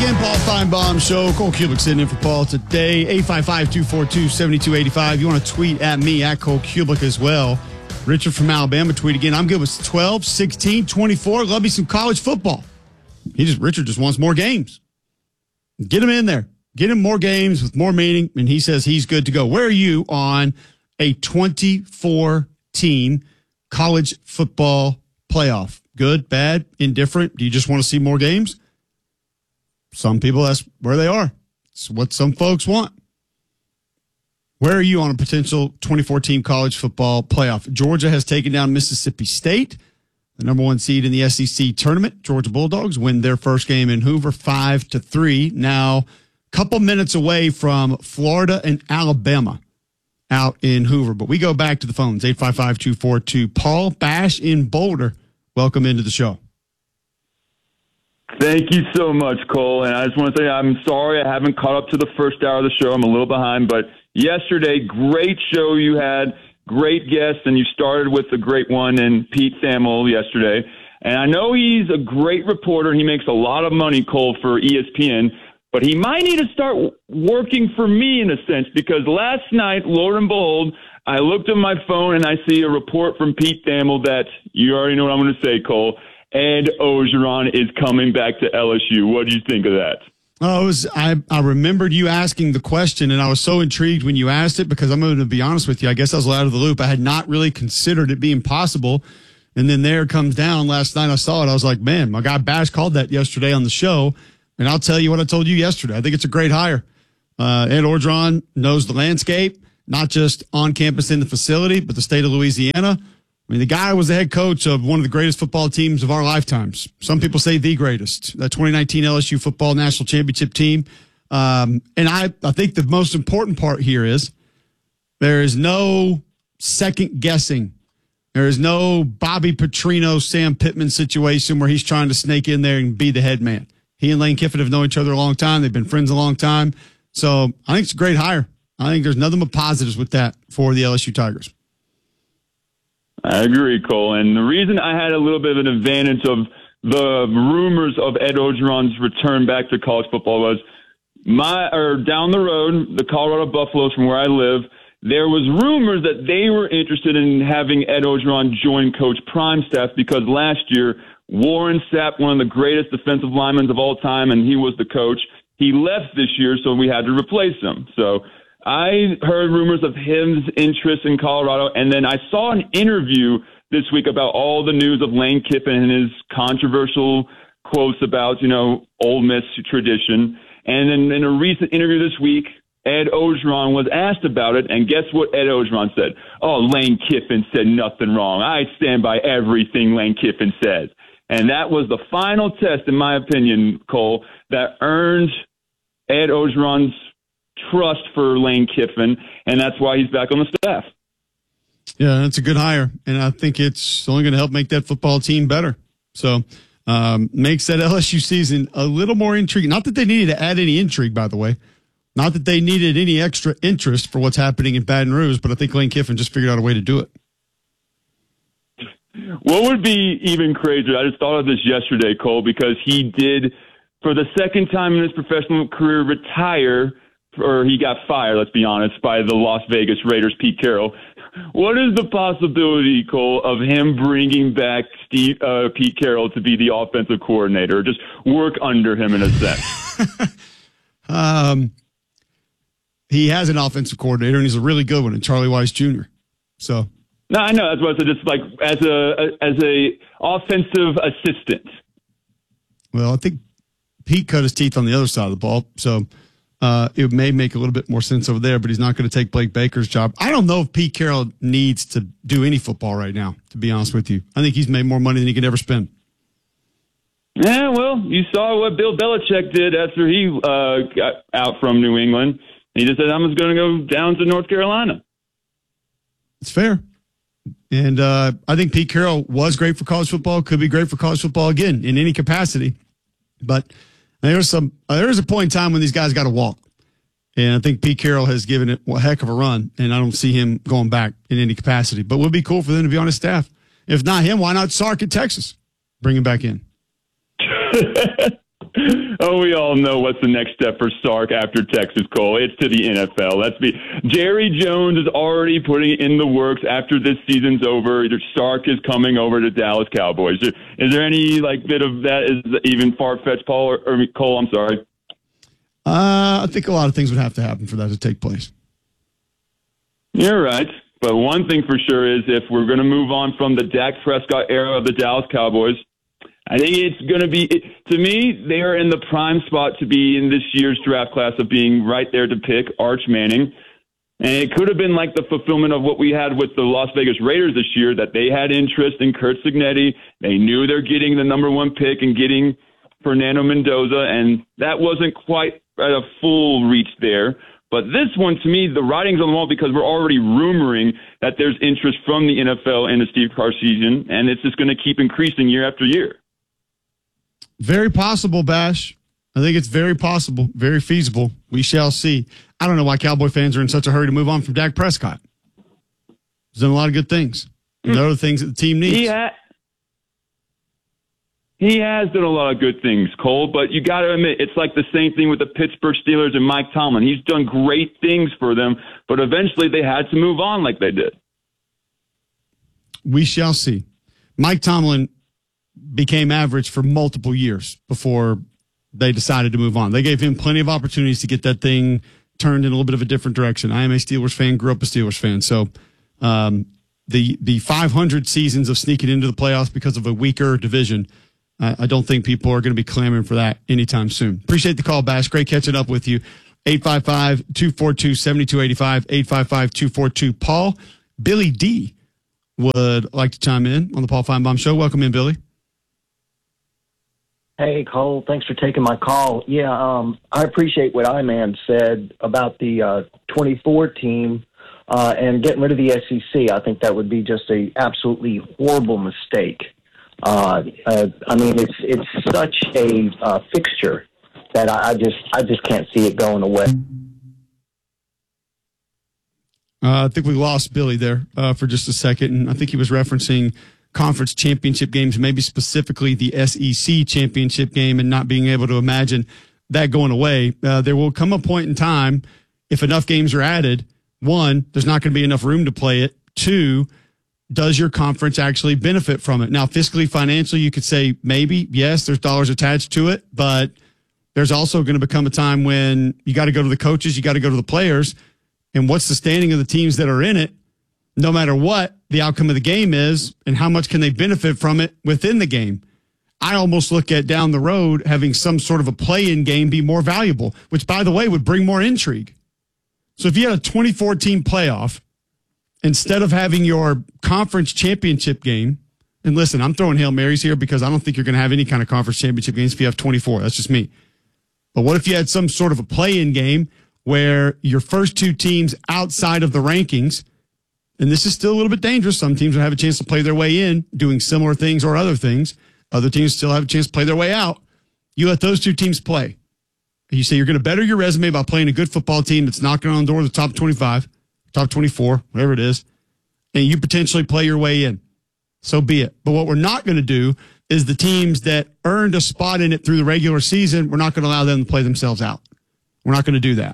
again, Paul Feinbaum Show. Cole Kubick sitting in for Paul today. 855-242-7285. You want to tweet at me, at Cole Kubick as well. Richard from Alabama tweet again. I'm good with 12, 16, 24. Love me some college football. Richard just wants more games. Get him in there. Get him more games with more meaning, and he says he's good to go. Where are you on a 24-team college football playoff? Good, bad, indifferent? Do you just want to see more games? Some people, that's where they are. It's what some folks want. Where are you on a potential 24-team college football playoff? Georgia has taken down Mississippi State, the number one seed in the SEC tournament. Georgia Bulldogs win their first game in Hoover 5-3. Now, a couple minutes away from Florida and Alabama out in Hoover. But we go back to the phones, 855-242. Paul Bash in Boulder, welcome into the show. Thank you so much, Cole. And I just want to say I'm sorry I haven't caught up to the first hour of the show. I'm a little behind. But yesterday, great show you had, great guests, and you started with a great one in Pete Thamel yesterday. And I know he's a great reporter. He makes a lot of money, Cole, for ESPN. But he might need to start working for me in a sense, because last night, Lord and behold, I looked at my phone and I see a report from Pete Thamel that you already know what I'm going to say, Cole. Ed Orgeron is coming back to LSU. What do you think of that? I remembered you asking the question, and I was so intrigued when you asked it, because I'm going to be honest with you. I guess I was out of the loop. I had not really considered it being possible. And then there it comes down. Last night I saw it. I was like, man, my guy Bash called that yesterday on the show. And I'll tell you what I told you yesterday. I think it's a great hire. Ed Orgeron knows the landscape, not just on campus in the facility, but the state of Louisiana. I mean, the guy was the head coach of one of the greatest football teams of our lifetimes. Some people say the greatest, the 2019 LSU football national championship team. And I think the most important part here is there is no second guessing. There is no Bobby Petrino, Sam Pittman situation where he's trying to snake in there and be the head man. He and Lane Kiffin have known each other a long time. They've been friends a long time. So I think it's a great hire. I think there's nothing but positives with that for the LSU Tigers. I agree, Cole. And the reason I had a little bit of an advantage of the rumors of Ed Orgeron's return back to college football was down the road, the Colorado Buffaloes from where I live, there was rumors that they were interested in having Ed Orgeron join Coach Prime's staff, because last year Warren Sapp, one of the greatest defensive linemen of all time, and he was the coach. He left this year, so we had to replace him. So I heard rumors of his interest in Colorado, and then I saw an interview this week about all the news of Lane Kiffin and his controversial quotes about, Ole Miss tradition. And then in a recent interview this week, Ed Orgeron was asked about it, and guess what Ed Orgeron said? Oh, Lane Kiffin said nothing wrong. I stand by everything Lane Kiffin says. And that was the final test, in my opinion, Cole, that earned Ed Orgeron's trust for Lane Kiffin, and that's why he's back on the staff. Yeah, that's a good hire, and I think it's only going to help make that football team better. So makes that LSU season a little more intriguing. Not that they needed to add any intrigue, by the way. Not that they needed any extra interest for what's happening in Baton Rouge, but I think Lane Kiffin just figured out a way to do it. What would be even crazier, I just thought of this yesterday, Cole, because he did, for the second time in his professional career, retire, or he got fired, let's be honest, by the Las Vegas Raiders, Pete Carroll. What is the possibility, Cole, of him bringing back Pete Carroll to be the offensive coordinator, or just work under him in a sense? He has an offensive coordinator, and he's a really good one, in Charlie Weiss Jr. So. No, I know. That's what I said. Just like as a offensive assistant. Well, I think Pete cut his teeth on the other side of the ball, so it may make a little bit more sense over there. But he's not going to take Blake Baker's job. I don't know if Pete Carroll needs to do any football right now, to be honest with you. I think he's made more money than he could ever spend. Yeah, well, you saw what Bill Belichick did after he got out from New England. He just said, I'm just going to go down to North Carolina. It's fair. And I think Pete Carroll was great for college football, could be great for college football again in any capacity. But there's a point in time when these guys got to walk. And I think Pete Carroll has given it a heck of a run, and I don't see him going back in any capacity. But it would be cool for them to be on his staff. If not him, why not Sark at Texas? Bring him back in. Oh, we all know what's the next step for Sark after Texas, Cole. It's to the NFL. Jerry Jones is already putting it in the works after this season's over. Sark is coming over to Dallas Cowboys. Is there any bit of that is even far-fetched, Paul or Cole? I'm sorry. I think a lot of things would have to happen for that to take place. You're right. But one thing for sure is if we're going to move on from the Dak Prescott era of the Dallas Cowboys, I think it's going to be, to me, they are in the prime spot to be in this year's draft class of being right there to pick Arch Manning. And it could have been like the fulfillment of what we had with the Las Vegas Raiders this year, that they had interest in Curt Cignetti. They knew they're getting the number one pick and getting Fernando Mendoza, and that wasn't quite at a full reach there. But this one, to me, the writing's on the wall because we're already rumoring that there's interest from the NFL in the Steve Kerr season, and it's just going to keep increasing year after year. Very possible, Bash. I think it's very possible, very feasible. We shall see. I don't know why Cowboy fans are in such a hurry to move on from Dak Prescott. He's done a lot of good things. And there are things that the team needs. He has done a lot of good things, Cole, but you got to admit, it's like the same thing with the Pittsburgh Steelers and Mike Tomlin. He's done great things for them, but eventually they had to move on like they did. We shall see. Mike Tomlin became average for multiple years before they decided to move on. They gave him plenty of opportunities to get that thing turned in a little bit of a different direction. I am a Steelers fan, grew up a Steelers fan. So the 500 seasons of sneaking into the playoffs because of a weaker division, I don't think people are going to be clamoring for that anytime soon. Appreciate the call, Bash. Great catching up with you. 855-242-7285, 855-242-PAUL. Billy D would like to chime in on the Paul Feinbaum Show. Welcome in, Billy. Hey, Cole, thanks for taking my call. Yeah, I appreciate what I-Man said about the 24 team and getting rid of the SEC. I think that would be just a absolutely horrible mistake. I mean, it's such a fixture that I just can't see it going away. I think we lost Billy there for just a second, and I think he was referencing conference championship games, maybe specifically the SEC championship game, and not being able to imagine that going away. There will come a point in time, if enough games are added, one, there's not going to be enough room to play it. Two, does your conference actually benefit from it? Now, fiscally, financially, you could say maybe, yes, there's dollars attached to it, but there's also going to become a time when you got to go to the coaches, you got to go to the players, and what's the standing of the teams that are in it, no matter what the outcome of the game is, and how much can they benefit from it within the game. I almost look at down the road having some sort of a play-in game be more valuable, which, by the way, would bring more intrigue. So if you had a 24-team playoff, instead of having your conference championship game, and listen, I'm throwing Hail Marys here because I don't think you're going to have any kind of conference championship games if you have 24. That's just me. But what if you had some sort of a play-in game where your first two teams outside of the rankings, and this is still a little bit dangerous. Some teams will have a chance to play their way in, doing similar things or other things. Other teams still have a chance to play their way out. You let those two teams play. You say you're going to better your resume by playing a good football team that's knocking on the door of the top 25, top 24, whatever it is, and you potentially play your way in. So be it. But what we're not going to do is the teams that earned a spot in it through the regular season, we're not going to allow them to play themselves out. We're not going to do that.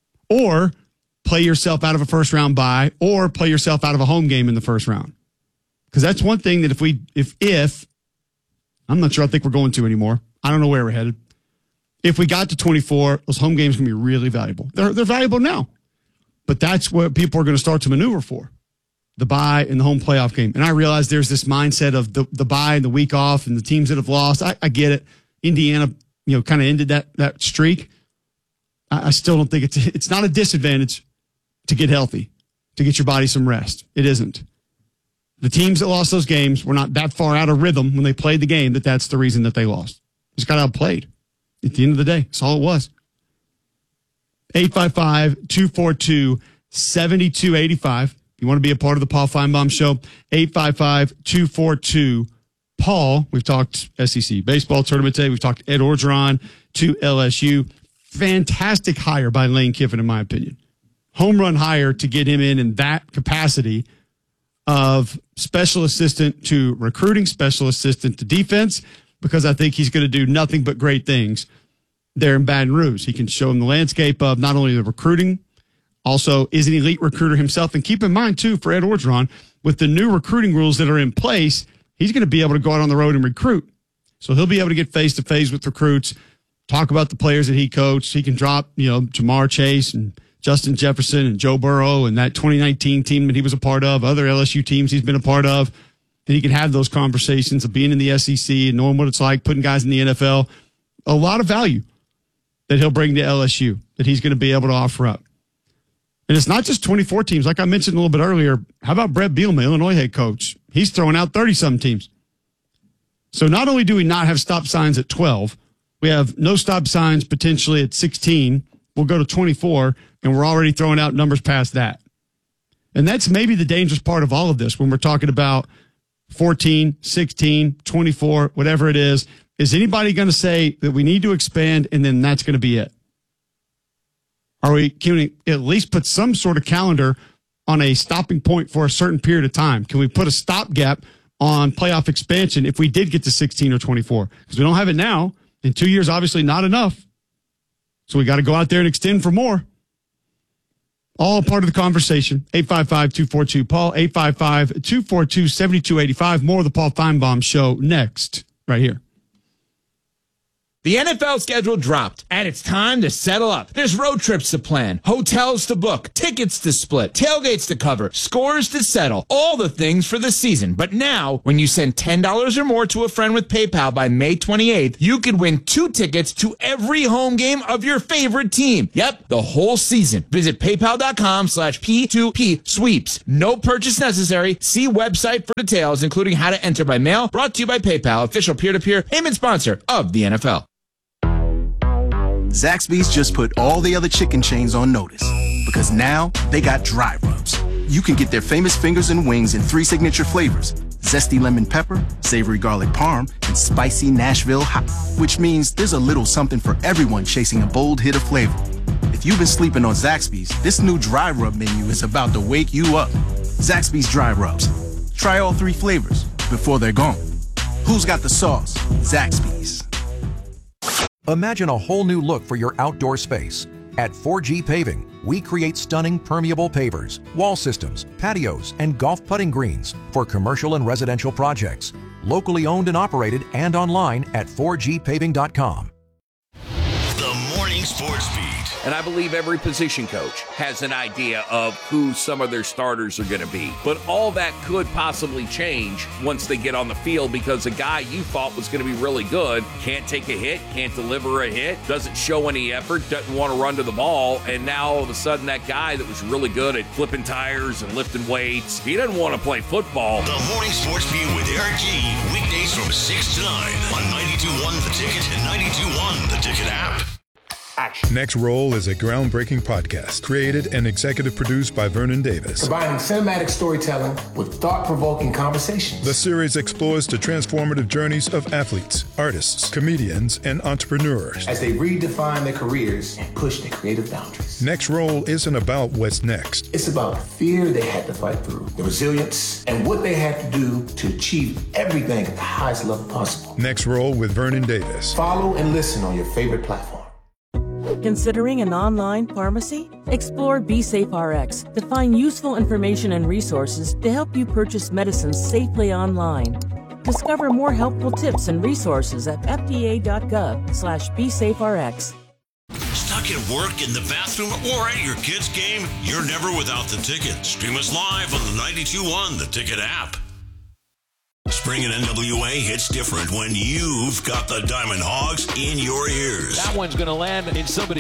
Or play yourself out of a first-round bye, or play yourself out of a home game in the first round. Because that's one thing that if I'm not sure I think we're going to anymore. I don't know where we're headed. If we got to 24, those home games are going to be really valuable. They're valuable now. But that's what people are going to start to maneuver for, the bye and the home playoff game. And I realize there's this mindset of the bye and the week off and the teams that have lost. I get it. Indiana, kind of ended that streak. I still don't think it's not a disadvantage to get healthy, to get your body some rest. It isn't. The teams that lost those games were not that far out of rhythm when they played the game that's the reason that they lost. Just got outplayed. At the end of the day, that's all it was. 855-242-7285. You want to be a part of the Paul Feinbaum Show, 855-242-PAUL. We've talked SEC baseball tournament today. We've talked Ed Orgeron to LSU. Fantastic hire by Lane Kiffin, in my opinion. Home run hire to get him in that capacity of special assistant to recruiting, special assistant to defense, because I think he's going to do nothing but great things there in Baton Rouge. He can show him the landscape of not only the recruiting, also is an elite recruiter himself. And keep in mind, too, for Ed Orgeron, with the new recruiting rules that are in place, he's going to be able to go out on the road and recruit. So he'll be able to get face-to-face with recruits, talk about the players that he coached. He can drop, Jamar Chase and Justin Jefferson and Joe Burrow and that 2019 team that he was a part of, other LSU teams he's been a part of. And he can have those conversations of being in the SEC and knowing what it's like, putting guys in the NFL. A lot of value that he'll bring to LSU that he's going to be able to offer up. And it's not just 24 teams. Like I mentioned a little bit earlier, how about Brett Bielema, Illinois head coach? He's throwing out 30-some teams. So not only do we not have stop signs at 12, we have no stop signs potentially at 16. We'll go to 24, and we're already throwing out numbers past that. And that's maybe the dangerous part of all of this when we're talking about 14, 16, 24, whatever it is. Is anybody going to say that we need to expand and then that's going to be it? Can we at least put some sort of calendar on a stopping point for a certain period of time? Can we put a stopgap on playoff expansion if we did get to 16 or 24? Because we don't have it now. In 2 years, obviously not enough. So we got to go out there and extend for more. All part of the conversation. 855-242-PAUL, 855-242-7285. More of the Paul Feinbaum Show next, right here. The NFL schedule dropped, and it's time to settle up. There's road trips to plan, hotels to book, tickets to split, tailgates to cover, scores to settle, all the things for the season. But now, when you send $10 or more to a friend with PayPal by May 28th, you could win 2 tickets to every home game of your favorite team. Yep, the whole season. Visit paypal.com/P2P sweeps. No purchase necessary. See website for details, including how to enter by mail. Brought to you by PayPal, official peer-to-peer payment sponsor of the NFL. Zaxby's just put all the other chicken chains on notice because now they got dry rubs. You can get their famous fingers and wings in 3 signature flavors: zesty lemon pepper, savory garlic parm, and spicy Nashville hot, which means there's a little something for everyone chasing a bold hit of flavor. If you've been sleeping on Zaxby's, this new dry rub menu is about to wake you up. Zaxby's dry rubs. Try all 3 flavors before they're gone. Who's got the sauce? Zaxby's. Imagine a whole new look for your outdoor space. At 4G Paving, we create stunning permeable pavers, wall systems, patios, and golf putting greens for commercial and residential projects. Locally owned and operated and online at 4gpaving.com. The Morning Sports Beat. And I believe every position coach has an idea of who some of their starters are going to be. But all that could possibly change once they get on the field, because a guy you thought was going to be really good can't take a hit, can't deliver a hit, doesn't show any effort, doesn't want to run to the ball. And now all of a sudden that guy that was really good at flipping tires and lifting weights, he doesn't want to play football. The Morning Sports Beat with Eric G. Weekdays from 6 to 9 on 92.1 The Ticket and 92.1 The Ticket app. Action. Next Roll is a groundbreaking podcast created and executive produced by Vernon Davis. Combining cinematic storytelling with thought-provoking conversations. The series explores the transformative journeys of athletes, artists, comedians, and entrepreneurs as they redefine their careers and push their creative boundaries. Next Roll isn't about what's next. It's about the fear they had to fight through, the resilience, and what they had to do to achieve everything at the highest level possible. Next Roll with Vernon Davis. Follow and listen on your favorite platform. Considering an online pharmacy? Explore BeSafeRx to find useful information and resources to help you purchase medicines safely online. Discover more helpful tips and resources at fda.gov/BeSafeRx. Stuck at work, in the bathroom, or at your kid's game? You're never without The Ticket. Stream us live on the 92.1 The Ticket app. Spring and NWA hits different when you've got the Diamond Hogs in your ears. That one's going to land in somebody's